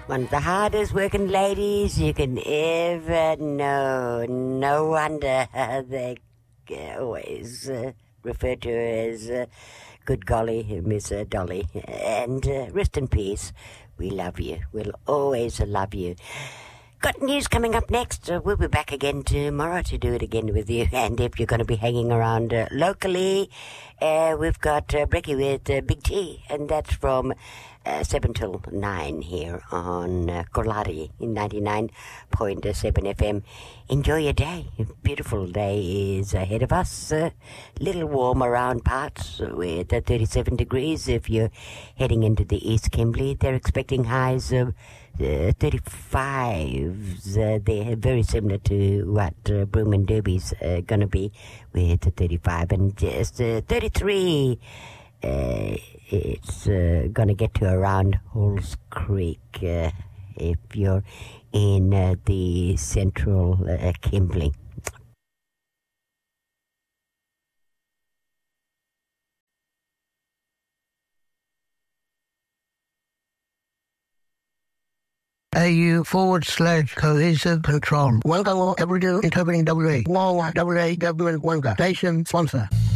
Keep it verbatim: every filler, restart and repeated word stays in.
One of the hardest working ladies you can ever know. No wonder they always uh, refer to her as uh, good golly, Miss uh, Dolly. And uh, rest in peace. We love you. We'll always love you. Got news coming up next. Uh, we'll be back again tomorrow to do it again with you. And if you're going to be hanging around uh, locally, uh, we've got uh, Breaky with uh, Big T. And that's from uh, seven till nine here on uh, Kolari in ninety-nine point seven F M. Enjoy your day. A beautiful day is ahead of us. A uh, little warm around parts with uh, thirty-seven degrees. If you're heading into the East Kimberley, they're expecting highs of Uh, thirty-fives. Uh, they're very similar to what uh, Broome and Derby's uh, going to be with thirty-five and just uh, thirty-three. Uh, it's uh, going to get to around Halls Creek uh, if you're in uh, the central uh, Kimberley. A U forward slash cohesive control. Welcome everyone interpreting W A. W A government Station sponsor.